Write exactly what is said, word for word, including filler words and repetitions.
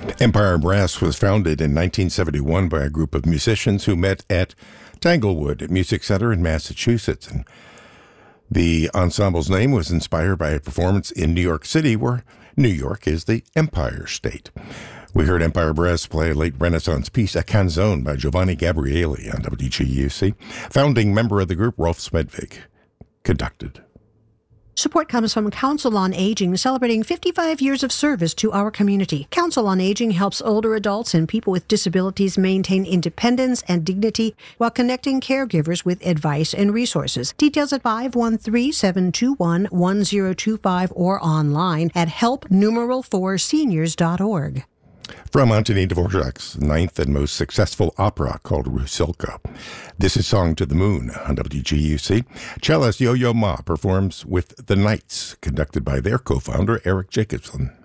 Empire Brass was founded in nineteen seventy-one by a group of musicians who met at Tanglewood Music Center in Massachusetts. And the ensemble's name was inspired by a performance in New York City, where New York is the Empire State. We heard Empire Brass play a late Renaissance piece, A Canzone by Giovanni Gabrieli on W G U C. Founding member of the group, Rolf Smedvig, conducted. Support comes from Council on Aging, celebrating fifty-five years of service to our community. Council on Aging helps older adults and people with disabilities maintain independence and dignity while connecting caregivers with advice and resources. Details at five one three, seven two one, one zero two five or online at help numeral four seniors dot org. From Antonin Dvorak's ninth and most successful opera called Rusalka. This is Song to the Moon on W G U C. Cellist Yo-Yo Ma performs with The Knights, conducted by their co-founder Eric Jacobson.